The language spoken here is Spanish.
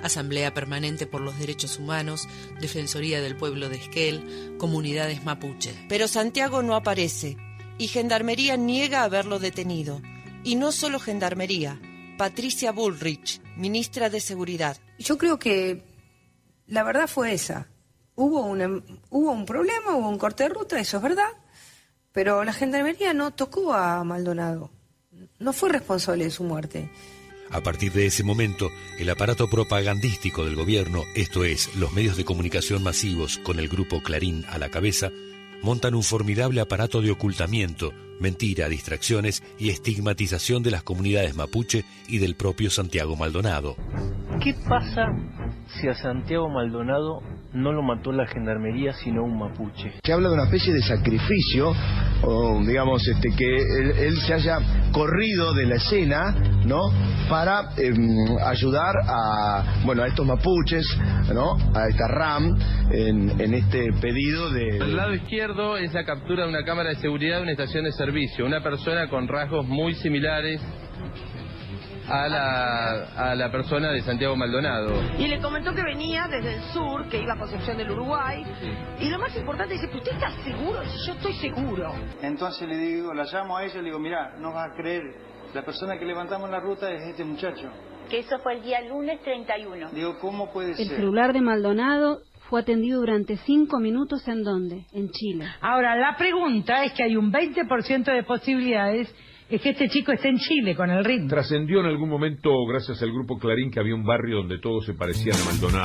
Asamblea Permanente por los Derechos Humanos, Defensoría del Pueblo de Esquel, comunidades mapuche. Pero Santiago no aparece y Gendarmería niega haberlo detenido. Y no solo Gendarmería, Patricia Bullrich, ministra de Seguridad. Yo creo que la verdad fue esa. Hubo un problema, hubo un corte de ruta, eso es verdad, pero la Gendarmería no tocó a Maldonado. No fue responsable de su muerte. A partir de ese momento, el aparato propagandístico del gobierno, esto es, los medios de comunicación masivos con el grupo Clarín a la cabeza, montan un formidable aparato de ocultamiento, mentira, distracciones y estigmatización de las comunidades mapuche y del propio Santiago Maldonado. ¿Qué pasa si a Santiago Maldonado no lo mató la Gendarmería sino un mapuche? Se habla de una especie de sacrificio, o digamos que él se haya corrido de la escena, ¿no? Para ayudar a estos mapuches, ¿no? A esta RAM en este pedido de... Al lado izquierdo es la captura de una cámara de seguridad de una estación de servicio, una persona con rasgos muy similares a la persona de Santiago Maldonado. Y le comentó que venía desde el sur, que iba a Concepción del Uruguay. Sí. Y lo más importante es, ¿usted está seguro? Si yo estoy seguro. Entonces le digo, la llamo a ella y le digo, mirá, no vas a creer, la persona que levantamos la ruta es este muchacho. Que eso fue el día lunes 31. Digo, ¿cómo puede ser? El celular de Maldonado fue atendido durante 5 minutos, ¿en dónde? En Chile. Ahora, la pregunta es que hay un 20% de posibilidades es que este chico esté en Chile con el ritmo. Trascendió en algún momento, gracias al grupo Clarín, que había un barrio donde todos se parecían a Maldonado.